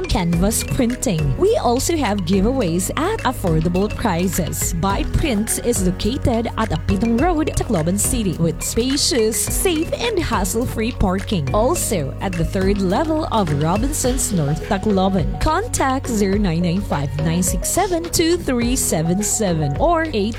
from canvas printing. We also have giveaways at affordable prices. Buy Prints is located at Apitong Road, Tacloban City, with spacious, safe, and hassle-free parking. Also at the third level of Robinson's North Tacloban. Contact 0995-967-2377 or